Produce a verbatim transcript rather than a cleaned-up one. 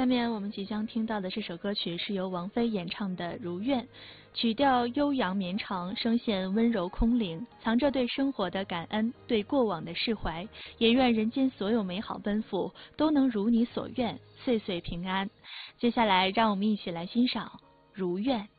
下面我们即将听到的这首歌曲是由王菲演唱的《如愿》，曲调悠扬绵长，声线温柔空灵，藏着对生活的感恩，对过往的释怀，也愿人间所有美好奔赴都能如你所愿，岁岁平安。接下来让我们一起来欣赏《如愿》。